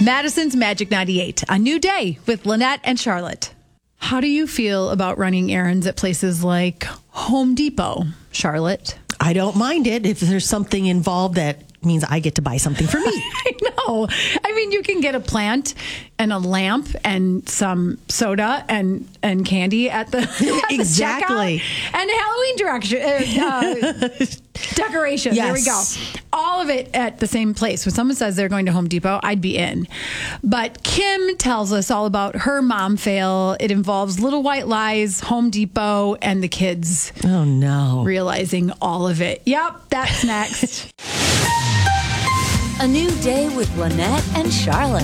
Madison's Magic 98, a new day with Lynette and Charlotte. How do you feel about running errands at places like Home Depot, Charlotte? I don't mind it if there's something involved that means I get to buy something for me. I know. I mean, you can get a plant and a lamp and some soda and candy at the Exactly. the checkout. And Halloween decorations. Yes. There we go. All of it at the same place. When someone says they're going to Home Depot, I'd be in. But Kim tells us all about her mom fail. It involves Little White Lies, Home Depot, and the kids. Oh, no. Realizing all of it. Yep, that's next. A new day with Lynette and Charlotte.